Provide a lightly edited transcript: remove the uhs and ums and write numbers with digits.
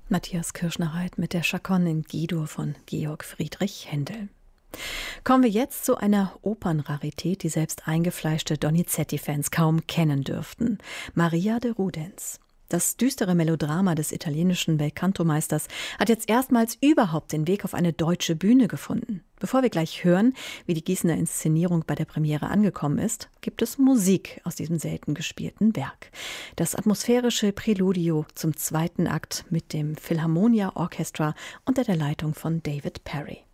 Matthias Kirschner-Reit mit der Chaconne in G-Dur von Georg Friedrich Händel. Kommen wir jetzt zu einer Opernrarität, die selbst eingefleischte Donizetti-Fans kaum kennen dürften. Maria de Rudens. Das düstere Melodrama des italienischen Belcanto-Meisters hat jetzt erstmals überhaupt den Weg auf eine deutsche Bühne gefunden. Bevor wir gleich hören, wie die Gießener Inszenierung bei der Premiere angekommen ist, gibt es Musik aus diesem selten gespielten Werk. Das atmosphärische Präludio zum zweiten Akt mit dem Philharmonia Orchestra unter der Leitung von David Perry.